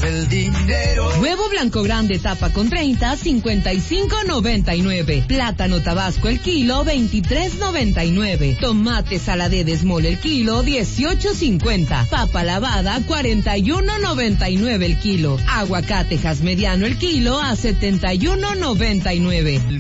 el dinero. Huevo blanco grande tapa con 30, 55.99. Plátano tabasco el kilo, 23.99. Tomate saladé de Small el kilo, 18.50. Papa lavada, 41.99 el kilo. Aguacate mediano el kilo a 71.99.